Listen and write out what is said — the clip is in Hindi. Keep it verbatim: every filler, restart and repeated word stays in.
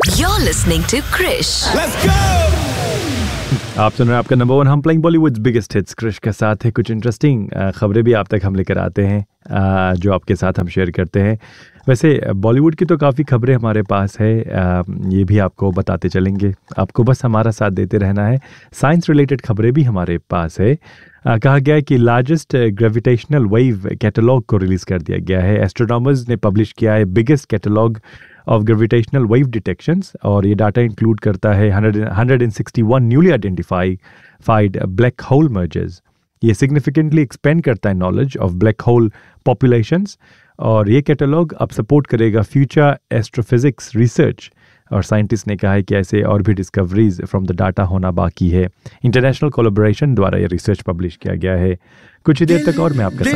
You're listening to Krish. Let's go! आप सुन रहे हैं आपका नंबर वन हम playing Bollywood biggest hits Krrish के साथ है। कुछ इंटरेस्टिंग खबरें भी आप तक हम लेकर आते हैं आ, जो आपके साथ हम शेयर करते हैं। वैसे बॉलीवुड की तो काफ़ी खबरें हमारे पास है, आ, ये भी आपको बताते चलेंगे। आपको बस हमारा साथ देते रहना है। साइंस रिलेटेड खबरें भी हमारे पास है। आ, कहा गया है कि लार्जेस्ट ग्रेविटेशनल वेव कैटलॉग को रिलीज़ कर दिया गया है। एस्ट्रोनॉमर्स ने पब्लिश किया है biggest catalogue of gravitational wave detections, और ये डाटा इंक्लूड करता है hundred sixty one newly identified black hole mergers. ये सिग्निफिकेंटली एक्सपेंड करता है knowledge of black hole populations, और ये कैटलॉग अब सपोर्ट करेगा फ्यूचर एस्ट्रोफिजिक्स रिसर्च। और साइंटिस्ट ने कहा है कि ऐसे और भी डिस्कवरीज फ्रॉम द डाटा होना बाकी है। इंटरनेशनल कोलैबोरेशन द्वारा ये रिसर्च पब्लिश किया गया है। कुछ ही देर तक और मैं आपका